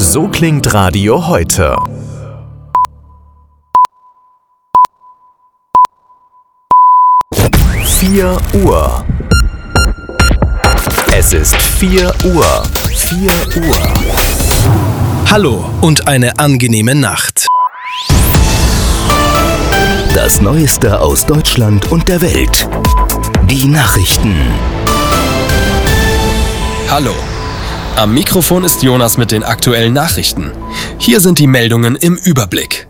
So klingt Radio heute. Vier Uhr. Es ist 4 Uhr. 4 Uhr. Hallo und eine angenehme Nacht. Das Neueste aus Deutschland und der Welt. Die Nachrichten. Hallo. Am Mikrofon ist Jonas mit den aktuellen Nachrichten. Hier sind die Meldungen im Überblick.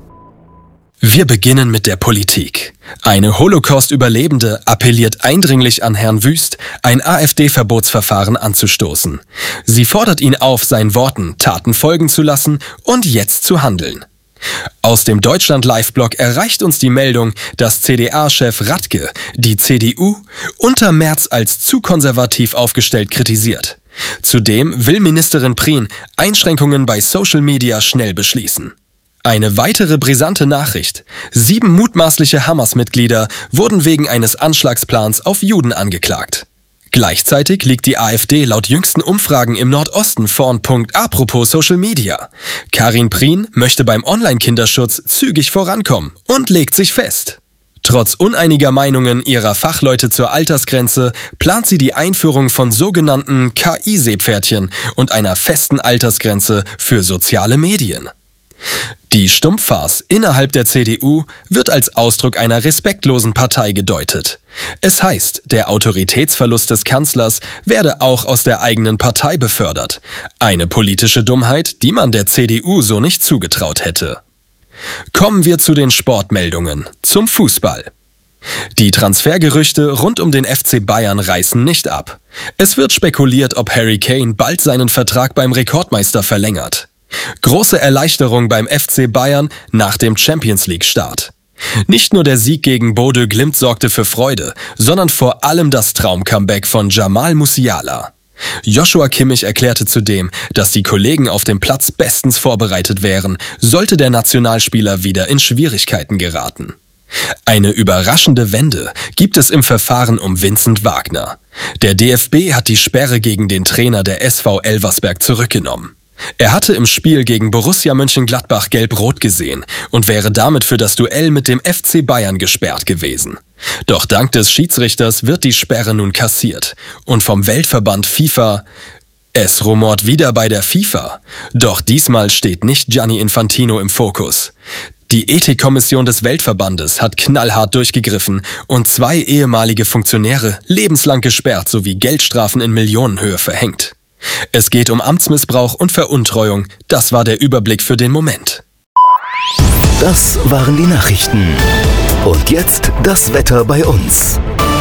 Wir beginnen mit der Politik. Eine Holocaust-Überlebende appelliert eindringlich an Herrn Wüst, ein AfD-Verbotsverfahren anzustoßen. Sie fordert ihn auf, seinen Worten Taten folgen zu lassen und jetzt zu handeln. Aus dem Deutschland-Live-Blog erreicht uns die Meldung, dass CDA-Chef Radke die CDU unter Merz als zu konservativ aufgestellt kritisiert. Zudem will Ministerin Prien Einschränkungen bei Social Media schnell beschließen. Eine weitere brisante Nachricht. 7 mutmaßliche Hamas-Mitglieder wurden wegen eines Anschlagsplans auf Juden angeklagt. Gleichzeitig liegt die AfD laut jüngsten Umfragen im Nordosten vorn. Apropos Social Media. Karin Prien möchte beim Online-Kinderschutz zügig vorankommen und legt sich fest. Trotz uneiniger Meinungen ihrer Fachleute zur Altersgrenze plant sie die Einführung von sogenannten KI-Seepferdchen und einer festen Altersgrenze für soziale Medien. Die Stumpffarce innerhalb der CDU wird als Ausdruck einer respektlosen Partei gedeutet. Es heißt, der Autoritätsverlust des Kanzlers werde auch aus der eigenen Partei befördert. Eine politische Dummheit, die man der CDU so nicht zugetraut hätte. Kommen wir zu den Sportmeldungen, zum Fußball. Die Transfergerüchte rund um den FC Bayern reißen nicht ab. Es wird spekuliert, ob Harry Kane bald seinen Vertrag beim Rekordmeister verlängert. Große Erleichterung beim FC Bayern nach dem Champions-League-Start. Nicht nur der Sieg gegen Bodø Glimt sorgte für Freude, sondern vor allem das Traum-Comeback von Jamal Musiala. Joshua Kimmich erklärte zudem, dass die Kollegen auf dem Platz bestens vorbereitet wären, sollte der Nationalspieler wieder in Schwierigkeiten geraten. Eine überraschende Wende gibt es im Verfahren um Vincent Wagner. Der DFB hat die Sperre gegen den Trainer der SV Elversberg zurückgenommen. Er hatte im Spiel gegen Borussia Mönchengladbach gelb-rot gesehen und wäre damit für das Duell mit dem FC Bayern gesperrt gewesen. Doch dank des Schiedsrichters wird die Sperre nun kassiert und vom Weltverband FIFA. Es rumort wieder bei der FIFA. Doch diesmal steht nicht Gianni Infantino im Fokus. Die Ethikkommission des Weltverbandes hat knallhart durchgegriffen und 2 ehemalige Funktionäre lebenslang gesperrt sowie Geldstrafen in Millionenhöhe verhängt. Es geht um Amtsmissbrauch und Veruntreuung. Das war der Überblick für den Moment. Das waren die Nachrichten. Und jetzt das Wetter bei uns.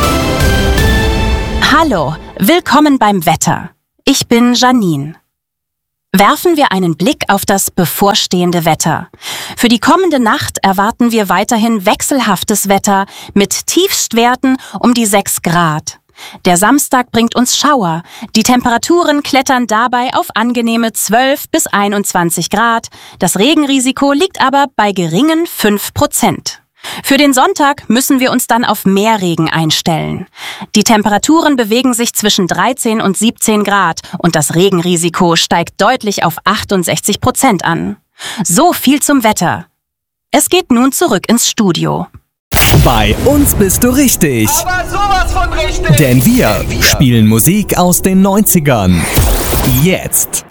Hallo, willkommen beim Wetter. Ich bin Janine. Werfen wir einen Blick auf das bevorstehende Wetter. Für die kommende Nacht erwarten wir weiterhin wechselhaftes Wetter mit Tiefstwerten um die 6 Grad. Der Samstag bringt uns Schauer. Die Temperaturen klettern dabei auf angenehme 12 bis 21 Grad. Das Regenrisiko liegt aber bei geringen 5%. Für den Sonntag müssen wir uns dann auf mehr Regen einstellen. Die Temperaturen bewegen sich zwischen 13 und 17 Grad und das Regenrisiko steigt deutlich auf 68% an. So viel zum Wetter. Es geht nun zurück ins Studio. Bei uns bist du richtig. Aber sowas von richtig. Denn wir spielen Musik aus den 90ern. Jetzt.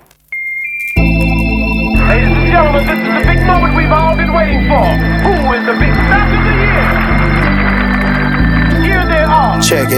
Ladies and gentlemen, this is the big moment we've all been waiting for. Who is the big star of the year? Here they are. Check it.